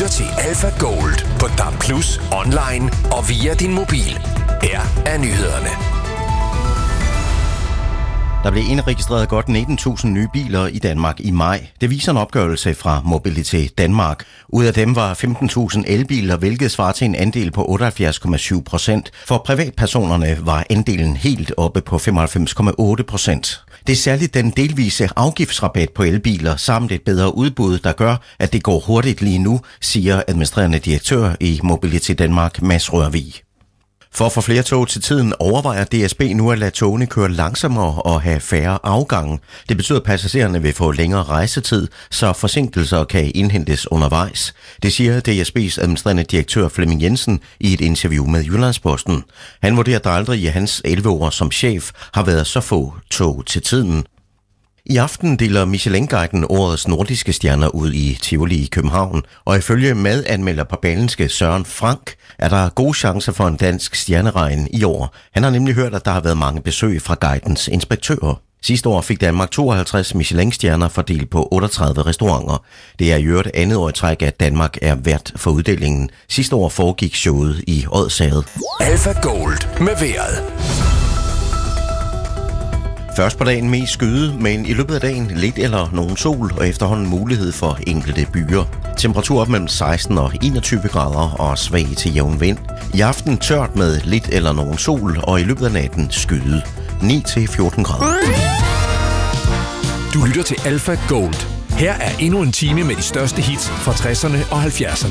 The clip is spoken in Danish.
lytter til Alpha Gold på DAB+, online og via din mobil. Her er nyhederne. Der blev indregistreret godt 19.000 nye biler i Danmark i maj. Det viser en opgørelse fra Mobilitet Danmark. Ud af dem var 15.000 elbiler, hvilket svarer til en andel på 78,7%. For privatpersonerne var andelen helt oppe på 95,8%. Det er særligt den delvise afgiftsrabat på elbiler samt et bedre udbud, der gør, at det går hurtigt lige nu, siger administrerende direktør i Mobilitet Danmark, Mads Rørvig. For at få flere tog til tiden overvejer DSB nu at lade togene køre langsommere og have færre afgange. Det betyder, at passagererne vil få længere rejsetid, så forsinkelser kan indhentes undervejs. Det siger DSB's administrerende direktør Flemming Jensen i et interview med Jyllandsposten. Han vurderer, at der aldrig i hans 11 år som chef har været så få tog til tiden. I aften deler Michelin-guiden årets nordiske stjerner ud i Tivoli i København, og ifølge madanmelder på Berlingske Søren Frank er der gode chancer for en dansk stjerneregn i år. Han har nemlig hørt, at der har været mange besøg fra guidens inspektører. Sidste år fik Danmark 52 Michelin-stjerner fordelt på 38 restauranter. Det er i øvrigt andet år i træk, at Danmark er vært for uddelingen. Sidste år foregik showet i Odsherred. Alpha Gold med vejret. Først på dagen mest skyde, men i løbet af dagen lidt eller nogen sol og efterhånden mulighed for enkelte byer. Temperatur op mellem 16 og 21 grader og svag til jævn vind. I aften tørt med lidt eller nogen sol og i løbet af natten skyde. 9-14 grader. Du lytter til Alpha Gold. Her er endnu en time med de største hits fra 60'erne og 70'erne.